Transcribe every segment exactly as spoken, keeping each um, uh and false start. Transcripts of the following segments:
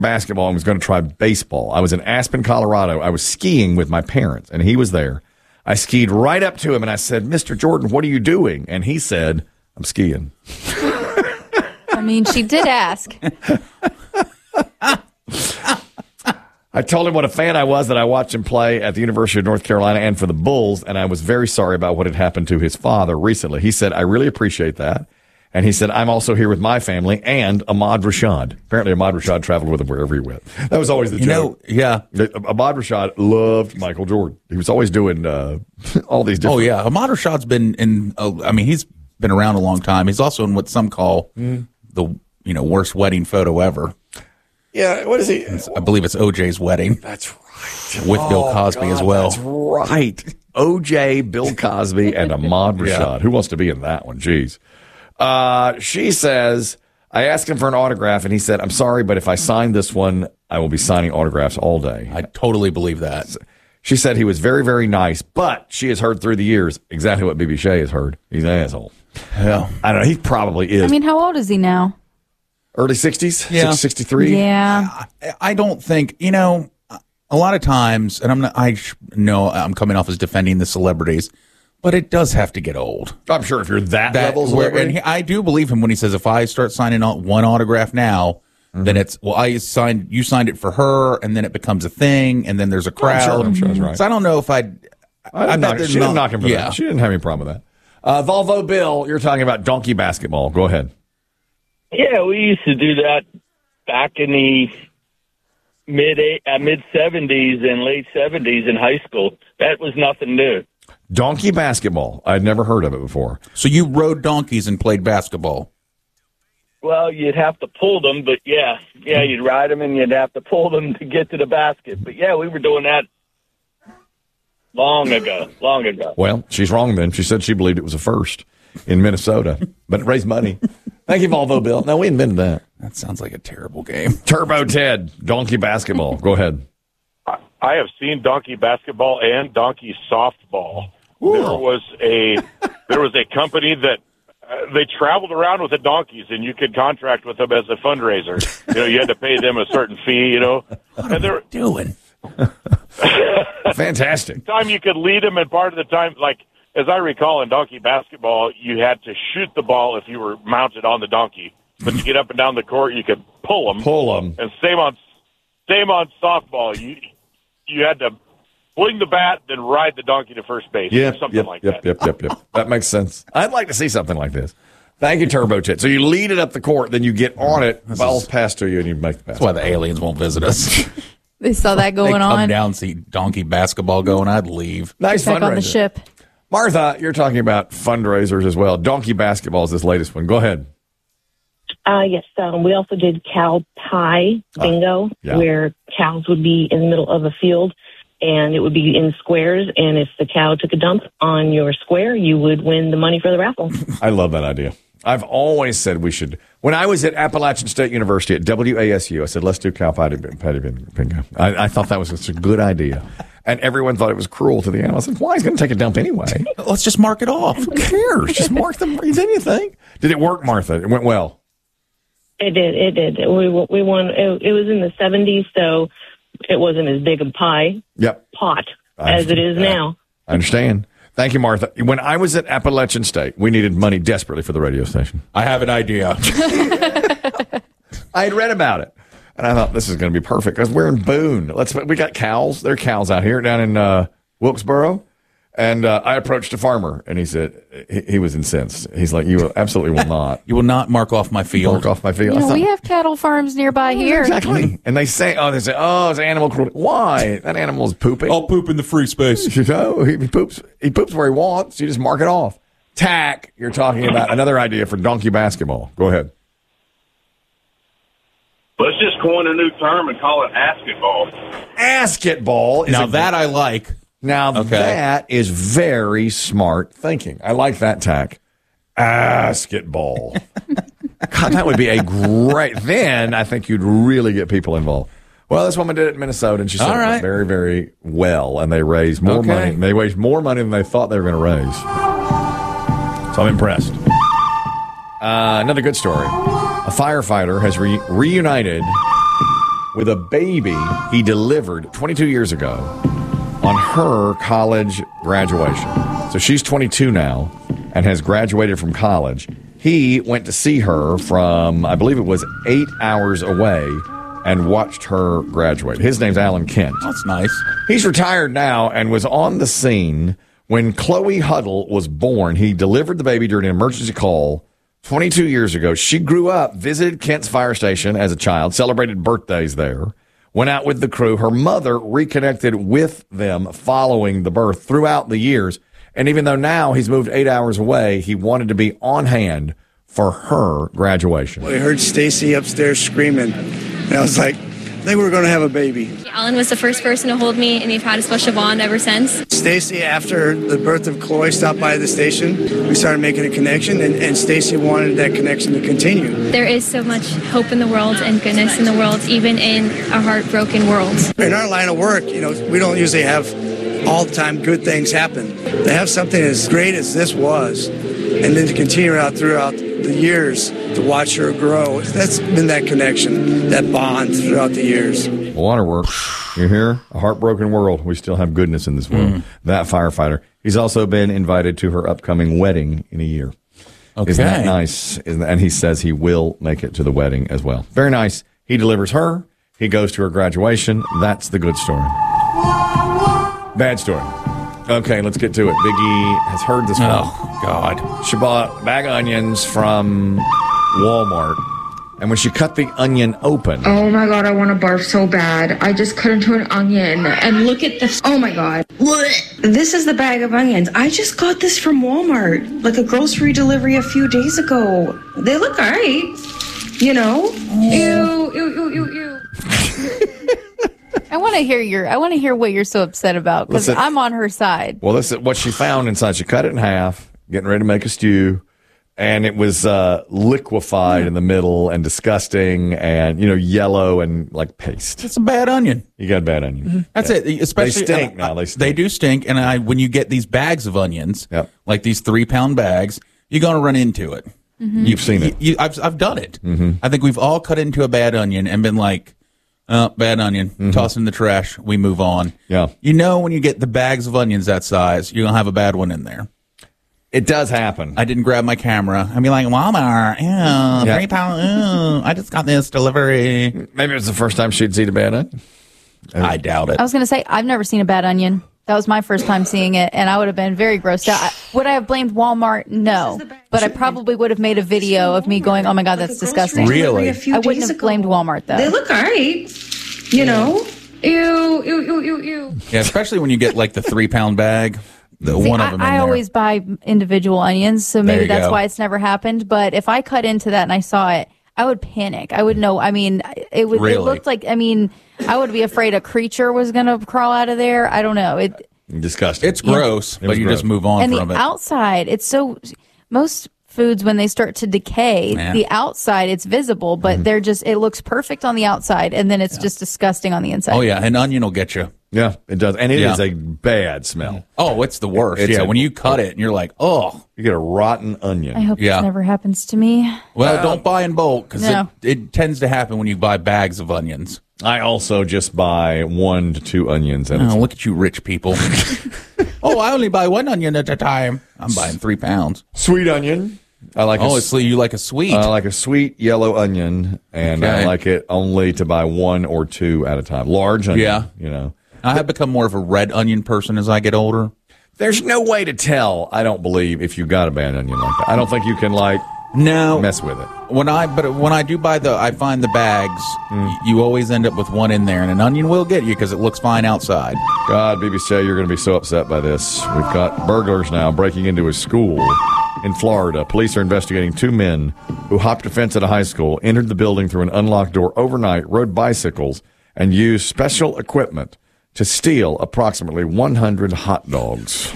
basketball and was going to try baseball. I was in Aspen, Colorado. I was skiing with my parents, and he was there. I skied right up to him, and I said, Mister Jordan, what are you doing? And he said, I'm skiing. I mean, she did ask. I told him what a fan I was, that I watched him play at the University of North Carolina and for the Bulls, and I was very sorry about what had happened to his father recently. He said, I really appreciate that. And he said, I'm also here with my family and Ahmad Rashad. Apparently, Ahmad Rashad traveled with him wherever he went. That was always the you joke. Know, yeah. Ahmad Rashad loved Michael Jordan. He was always doing uh, all these different... Oh, yeah. Ahmad Rashad's been in, uh, I mean, he's been around a long time. He's also in what some call mm. the, you know, worst wedding photo ever. Yeah, what is he? It's, I believe it's O J's wedding. That's right. With oh, Bill Cosby God, as well. That's right. O J, Bill Cosby, and Ahmad Rashad. Yeah. Who wants to be in that one? Jeez. Uh, she says, I asked him for an autograph, and he said, I'm sorry, but if I sign this one, I will be signing autographs all day. I totally believe that. She said he was very, very nice, but she has heard through the years exactly what B B Shea has heard. He's an asshole. Yeah. I don't know. He probably is. I mean, how old is he now? Early sixties? Yeah. sixty-three? Yeah. I, I don't think, you know, a lot of times, and I'm not, I know I'm coming off as defending the celebrities, but it does have to get old. I'm sure if you're that, that level where, and he, I do believe him when he says, if I start signing out one autograph now, mm-hmm. then it's, well, I signed, you signed it for her, and then it becomes a thing, and then there's a crowd. I'm sure, I'm sure that's right. So I don't know if I'd, I I'm not, she didn't knock him for yeah. that. She didn't have any problem with that. Uh, Volvo Bill, you're talking about donkey basketball. Go ahead. Yeah, we used to do that back in the mid uh, mid seventies and late seventies in high school. That was nothing new. Donkey basketball. I'd never heard of it before. So you rode donkeys and played basketball? Well, you'd have to pull them, but yeah, yeah, you'd ride them and you'd have to pull them to get to the basket. But yeah, we were doing that long ago, long ago. Well, she's wrong then. She said she believed it was a first in Minnesota, but it raised money. Thank you, Volvo Bill. No, we invented that. That sounds like a terrible game. Turbo Ted, donkey basketball. Go ahead. I have seen donkey basketball and donkey softball. Ooh. There was a there was a company that uh, they traveled around with the donkeys, and you could contract with them as a fundraiser. You know, you had to pay them a certain fee. You know, what and are you doing? Fantastic. Time you could lead them, and part of the time, like as I recall, in donkey basketball, you had to shoot the ball if you were mounted on the donkey. But to get up and down the court, you could pull them. Pull them. And same on same on softball. You you had to fling the bat, then ride the donkey to first base. Yeah, or something yep, like yep, that. Yep, yep, yep, yep. That makes sense. I'd like to see something like this. Thank you, Turbo Ted. So you lead it up the court, then you get on it, this ball's is, passed to you, and you make the pass. That's why the aliens won't visit us. They saw that going they come on. Come down, see donkey basketball going, I'd leave. Nice Get back fundraiser. on the ship. Martha, you're talking about fundraisers as well. Donkey basketball is this latest one. Go ahead. Uh, yes, um, we also did cow pie bingo, uh, yeah. where cows would be in the middle of a field, and it would be in squares, and if the cow took a dump on your square, you would win the money for the raffle. I love that idea. I've always said we should. When I was at Appalachian State University at W A S U, I said, let's do cow pie bingo. I, I thought that was such a good idea. And everyone thought it was cruel to the animals. I said, well, he's going to take a dump anyway. Let's just mark it off. Who cares? Just mark them. Reads anything. Did it work, Martha? It went well. It did. It did. We we won. It, it was in the seventies, so it wasn't as big a pie yep. pot as it is now. I understand. Thank you, Martha. When I was at Appalachian State, we needed money desperately for the radio station. I have an idea. I had read about it, and I thought this is going to be perfect because we're in Boone. Let's we got cows. There are cows out here down in uh, Wilkesboro. And uh, I approached a farmer, and he said he, he was incensed. He's like, "You absolutely will not. You will not mark off my field. Mark off my field." You know, thought, we have cattle farms nearby here. Exactly. And they say, "Oh, they say, oh, it's animal cruelty." Why? That animal's pooping. I'll poop in the free space. You know, he, he poops. He poops where he wants. You just mark it off. Tack. You're talking about another idea for donkey basketball. Go ahead. Let's just coin a new term and call it asketball. Asketball. Now that I like. Now, okay. that is very smart thinking. I like that tack. Basketball. God, that would be a great... Then I think you'd really get people involved. Well, this woman did it in Minnesota, and she said All right. it very, very well, and they raised more okay. money. They raised more money than they thought they were going to raise. So I'm impressed. Uh, another good story. A firefighter has re- reunited with a baby he delivered twenty-two years ago on her college graduation. So she's twenty-two now and has graduated from college. He went to see her from, I believe it was eight hours away, and watched her graduate. His name's Alan Kent. That's nice. He's retired now and was on the scene when Chloe Huddle was born. He delivered the baby during an emergency call twenty-two years ago. She grew up, visited Kent's fire station as a child, celebrated birthdays there, went out with the crew. Her mother reconnected with them following the birth throughout the years. And even though now he's moved eight hours away, he wanted to be on hand for her graduation. I heard Stacy upstairs screaming, and I was like, I think we were going to have a baby. Alan was the first person to hold me, and we've had a special bond ever since. Stacy, after the birth of Chloe, stopped by the station. We started making a connection, and, and Stacy wanted that connection to continue. There is so much hope in the world and goodness in the world, even in a heartbroken world. In our line of work, you know, we don't usually have all the time good things happen. To have something as great as this was, and then to continue out throughout the years, to watch her grow, that's been that connection, that bond throughout the years. Waterwork. You hear? A heartbroken world. We still have goodness in this world. Mm. That firefighter. He's also been invited to her upcoming wedding in a year. Okay. Isn't that nice? Isn't that, and he says he will make it to the wedding as well. Very nice. He delivers her. He goes to her graduation. That's the good story. Bad story. Okay, let's get to it. Biggie has heard this one. Oh, God. She bought a bag of onions from Walmart. And when she cut the onion open... Oh, my God, I want to barf so bad. I just cut into an onion. And look at this. Oh, my God. This is the bag of onions. I just got this from Walmart. Like a grocery delivery a few days ago. They look all right. You know? Ew, ew, ew, ew, ew. I want to hear your. I want to hear what you're so upset about because I'm on her side. Well, this is what she found inside. She cut it in half, getting ready to make a stew, and it was uh, liquefied mm. in the middle and disgusting, and you know, yellow and like paste. It's a bad onion. You got a bad onion. Mm-hmm. That's yeah. it. Especially they stink uh, now. They stink. They do stink, and I when you get these bags of onions, yep. like these three pound bags, you're going to run into it. Mm-hmm. You've seen it. You, you, I've I've done it. Mm-hmm. I think we've all cut into a bad onion and been like. Oh, bad onion. Mm-hmm. Toss it in the trash. We move on. Yeah. You know when you get the bags of onions that size, you're going to have a bad one in there. It does happen. I didn't grab my camera. I'd be like, Walmart, ew, yeah. three pound, ew, I just got this delivery. Maybe it was the first time she'd seen a bad onion. I doubt it. I was going to say, I've never seen a bad onion. That was my first time seeing it, and I would have been very grossed out. Would I have blamed Walmart? No. But I probably would have made a video of me going, oh, my God, that's disgusting. Really? I wouldn't have blamed Walmart, though. They look all right. You know? Ew, ew, ew, ew, ew. Yeah, especially when you get like the three pound bag. The See, one I, of them in I there. always buy individual onions, so maybe that's go. why it's never happened. But if I cut into that and I saw it, I would panic. I would know. I mean, it would. Really? It looked like. I mean, I would be afraid a creature was going to crawl out of there. I don't know. It. Disgusting. It's gross, It but you gross. just move on and from the it. outside, it's so. Most foods, when they start to decay, Yeah. the outside it's visible, but Mm-hmm. they're just. It looks perfect on the outside, and then it's just disgusting on the inside. Oh yeah, an onion will get you. Yeah, it does. And it Yeah. is a bad smell. Oh, it's the worst. It's yeah, a- when you cut it and you're like, oh. You get a rotten onion. I hope Yeah. this never happens to me. Well, don't buy in bulk because No. it, it tends to happen when you buy bags of onions. I also just buy one to two onions. At a Oh, time. look at you rich people. Oh, I only buy one onion at a time. I'm buying three pounds. Sweet onion. I like. Oh, a, it's you like a sweet. I like a sweet yellow onion, and I Okay. like it only to buy one or two at a time. Large onion. Yeah. You know. I have become more of a red onion person as I get older. There's no way to tell, I don't believe, if you got a bad onion like that. I don't think you can, like, No, mess with it. when I but when I do buy the, I find the bags. Mm. y- You always end up with one in there, and an onion will get you because it looks fine outside. God, B B C, you're going to be so upset by this. We've got burglars now breaking into a school in Florida. Police are investigating two men who hopped a fence at a high school, entered the building through an unlocked door overnight, rode bicycles, and used special equipment to steal approximately one hundred hot dogs.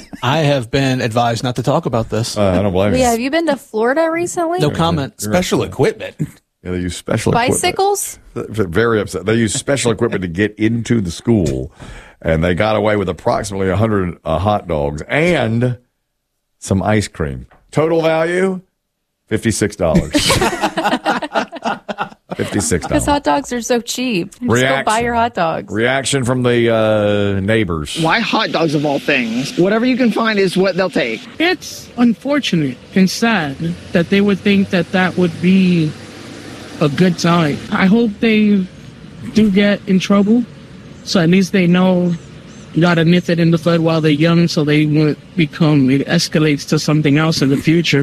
I have been advised not to talk about this. Uh, I don't blame Yeah, you. have you been to Florida recently? No comment. Special equipment. Yeah, they use special Bicycles? equipment. Very upset. They use special equipment to get into the school, and they got away with approximately one hundred uh, hot dogs and some ice cream. Total value, fifty-six dollars. fifty-six dollars. Because hot dogs are so cheap. Just Reaction. go buy your hot dogs. Reaction from the uh, neighbors. Why hot dogs of all things? Whatever you can find is what they'll take. It's unfortunate and sad that they would think that that would be a good time. I hope they do get in trouble, so at least they know you gotta nip it in the bud while they're young, so they won't become, it escalates to something else in the future.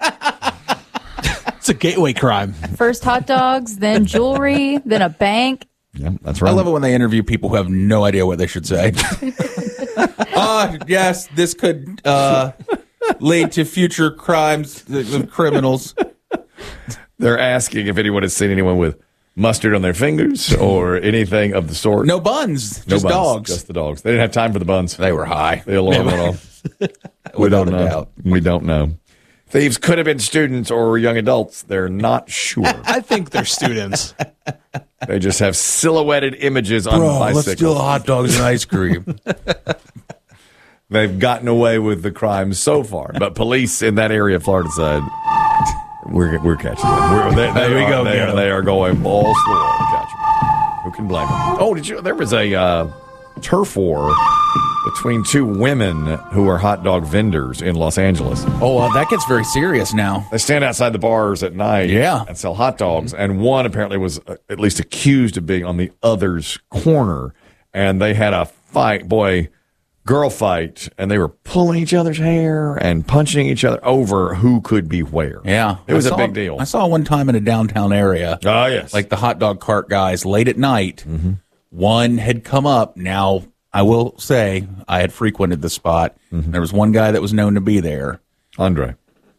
It's a gateway crime. First hot dogs, then jewelry, then a bank. Yeah, that's right. I love it when they interview people who have no idea what they should say. Oh, yes, this could uh, lead to future crimes of criminals. They're asking if anyone has seen anyone with mustard on their fingers or anything of the sort. No buns, No just buns, dogs. Just the dogs. They didn't have time for the buns. They were high. The alarm went off. We don't Without a know. doubt. We don't know. Thieves could have been students or young adults. They're not sure. I think they're students. They just have silhouetted images on Bro, bicycles. let's steal hot dogs and ice cream. They've gotten away with the crime so far, but police in that area of Florida said, "We're we're catching them. We're, they, they There we are, go, They, get are, 'em. they are going balls to the wall to catch them. Who can blame them? Oh, did you? There was a uh, turf war between two women who are hot dog vendors in Los Angeles. Oh, uh, that gets very serious now. They stand outside the bars at night, Yeah. and sell hot dogs. And one apparently was uh, at least accused of being on the other's corner, and they had a fight. Boy. Girl fight, and they were pulling each other's hair and punching each other over who could be where. Yeah. It was I a saw- big deal. I saw one time in a downtown area. Oh, yes. Like the hot dog cart guys late at night. Mm-hmm. One had come up. Now, I will say I had frequented the spot. Mm-hmm. There was one guy that was known to be there. Andre.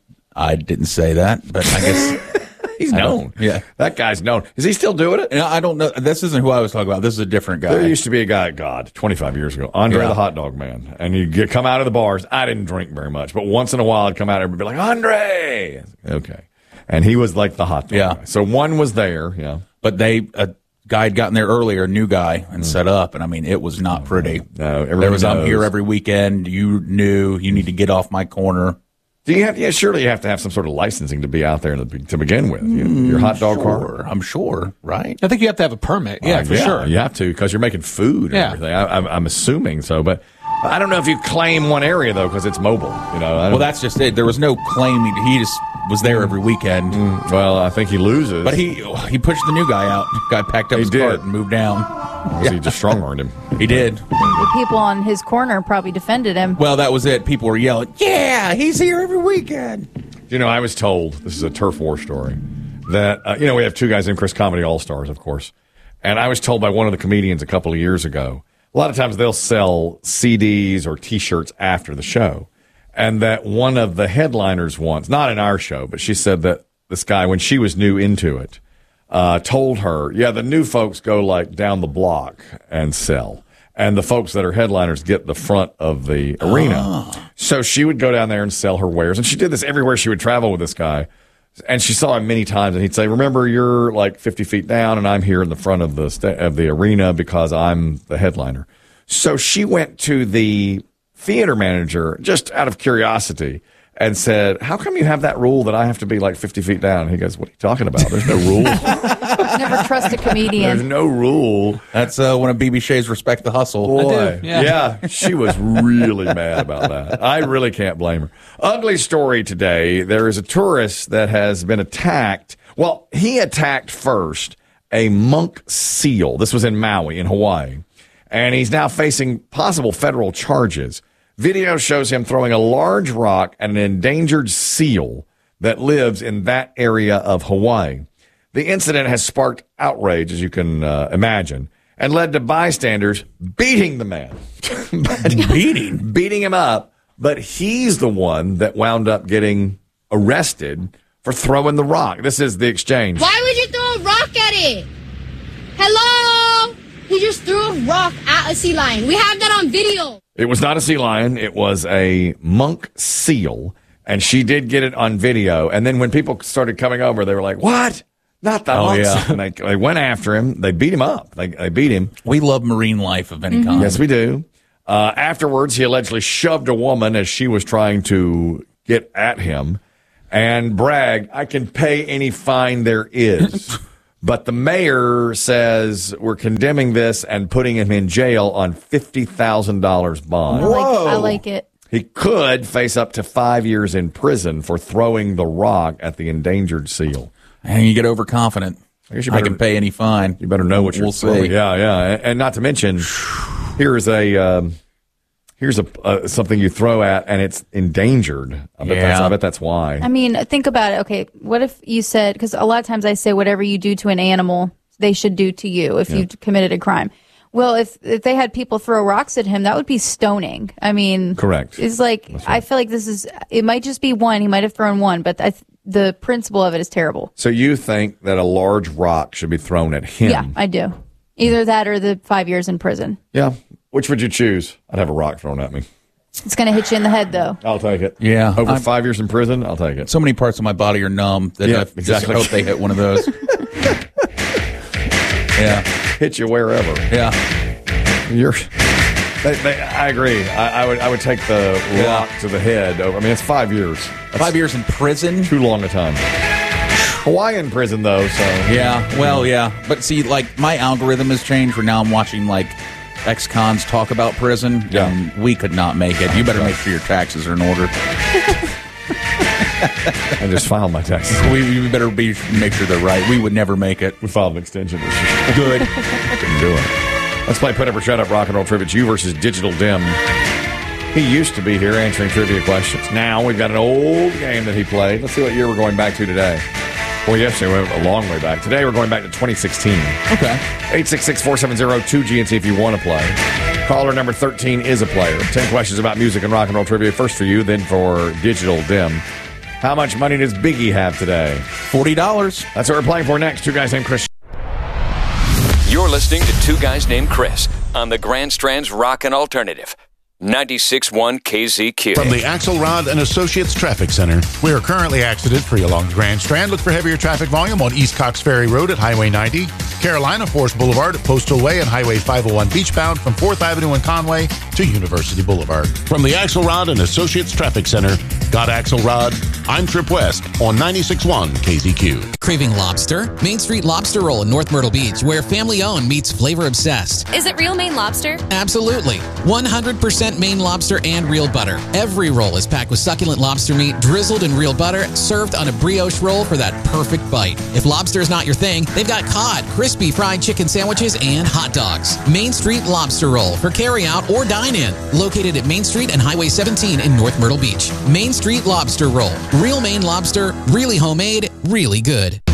I didn't say that, but I guess he's known. Yeah. That guy's known. Is he still doing it? No, I don't know. This isn't who I was talking about. This is a different guy. There used to be a guy, God, twenty-five years ago, Andre Yeah. the hot dog man. And you'd get, come out of the bars. I didn't drink very much, but once in a while I'd come out and be like, Andre! Okay. And he was like the hot dog Yeah. guy. So one was there, yeah. But they, a guy had gotten there earlier, a new guy, and set up. And I mean, it was not pretty. No, There everybody was, I'm knows. here every weekend. You knew you need to get off my corner. Do you have? Yeah, surely you have to have some sort of licensing to be out there to, be- to begin with. You, your hot dog sure, cart. I'm sure, right? I think you have to have a permit. Yeah, Uh, for sure. You have to because you're making food and Yeah. everything. I, I'm, I'm assuming so, but I don't know if you claim one area though because it's mobile. You know. I Well, don't- that's just it. There was no claim. He, he just was there every weekend. well, I think he loses. But he he pushed the new guy out. Guy packed up He his did. cart and moved down. Was he just strong armed him. He did. The people on his corner probably defended him. Well, that was it. People were yelling, "Yeah, he's here every weekend." You know, I was told this is a turf war story that uh, you know we have two guys named Chris Comedy All Stars, of course, and I was told by one of the comedians a couple of years ago. A lot of times they'll sell C Ds or T-shirts after the show, and that one of the headliners once, not in our show, but she said that this guy, when she was new into it, uh, told her, "Yeah, the new folks go like down the block and sell." And the folks that are headliners get the front of the arena. Oh. So she would go down there and sell her wares. And she did this everywhere she would travel with this guy. And she saw him many times. And he'd say, remember, you're like fifty feet down and I'm here in the front of the sta- of the arena because I'm the headliner. So she went to the theater manager just out of curiosity and said, how come you have that rule that I have to be like fifty feet down? And he goes, what are you talking about? There's no rule. Never trust a There's comedian. no rule. That's uh, one of B B Shays respect the hustle. Boy, yeah. yeah, she was really mad about that. I really can't blame her. Ugly story today. There is a tourist that has been attacked. Well, he attacked first a monk seal. This was in Maui, in Hawaii. And he's now facing possible federal charges. Video shows him throwing a large rock at an endangered seal that lives in that area of Hawaii. The incident has sparked outrage, as you can uh, imagine, and led to bystanders beating the man. beating? Beating him up. But he's the one that wound up getting arrested for throwing the rock. This is the exchange. Why would you throw a rock at it? Hello? He just threw a rock at a sea lion. We have that on video. It was not a sea lion. It was a monk seal. And she did get it on video. And then when people started coming over, they were like, what? Not the Oh, monk yeah. seal. And they, they went after him. They beat him up. They, they beat him. We love marine life of any kind. Yes, we do. Uh, afterwards, he allegedly shoved a woman as she was trying to get at him and bragged, I can pay any fine there is But the mayor says we're condemning this and putting him in jail on fifty thousand dollars bond. I like, I like it. He could face up to five years in prison for throwing the rock at the endangered seal. And you get overconfident. I, guess you I better, can pay any fine. You better know what you're we'll throwing. See. Yeah, yeah. And, and not to mention, here's a um, here's a uh, something you throw at, and it's endangered. I bet, Yeah. that's, I bet that's why. I mean, think about it. Okay, what if you said, because a lot of times I say whatever you do to an animal, they should do to you if Yeah. you committed a crime. Well, if if they had people throw rocks at him, that would be stoning. I mean, correct. It's like, right. I feel like this is, it might just be one. He might have thrown one, but I, the principle of it is terrible. So you think that a large rock should be thrown at him? Yeah, I do. Either that or the five years in prison. Yeah. Which would you choose? I'd have a rock thrown at me. It's going to hit you in the head, though. I'll take it. Yeah. Over I'm, five years in prison, I'll take it. So many parts of my body are numb that yeah, I exactly. just hope they hit one of those. Yeah. Hit you wherever. Yeah. You're. They, they, I agree. I, I would. I would take the Yeah. rock to the head. Over. I mean, it's five years. That's Five years in prison. too long a time. Hawaiian prison, though. So Yeah. Well, yeah. But see, like my algorithm has changed. Where now I'm watching like ex-cons talk about prison. Yeah. And we could not make it. You better make sure your taxes are in order. I just filed my taxes. We, we better be make sure they're right. We would never make it. We filed an extension. Good. Couldn't do it. Let's play Put Up or Shut Up Rock and Roll Trivia. It's you versus Digital Dim. He used to be here answering trivia questions. Now we've got an old game that he played. Let's see what year we're going back to today. Well, yesterday we went a long way back. Today we're going back to twenty sixteen. Okay. eight six six, four seven zero, two G N T if you want to play. Caller number thirteen is a player. ten questions about music and rock and roll trivia. First for you, then for Digital Dim. How much money does Biggie have today? forty dollars. That's what we're playing for next. Two guys named Chris. You're listening to Two Guys Named Chris on the Grand Strand's Rockin' Alternative. ninety-six point one K Z Q. From the Axelrod and Associates Traffic Center, we are currently accident-free along the Grand Strand. Look for heavier traffic volume on East Cox Ferry Road at Highway ninety, Carolina Forest Boulevard at Postal Way and Highway five oh one beachbound from fourth Avenue and Conway to University Boulevard. From the Axelrod and Associates Traffic Center, got Axelrod. I'm Trip West on ninety-six point one K Z Q. Craving lobster? Main Street Lobster Roll in North Myrtle Beach, where family-owned meets flavor-obsessed. Is it real Maine lobster? Absolutely. one hundred percent Maine lobster and real butter. Every roll is packed with succulent lobster meat, drizzled in real butter, served on a brioche roll for that perfect bite. If lobster is not your thing, they've got cod, crispy fried chicken sandwiches, and hot dogs. Main Street Lobster Roll for carry-out or dine-in. Located at Main Street and Highway seventeen in North Myrtle Beach. Main Street Lobster Roll. Real Maine lobster, really homemade, really good.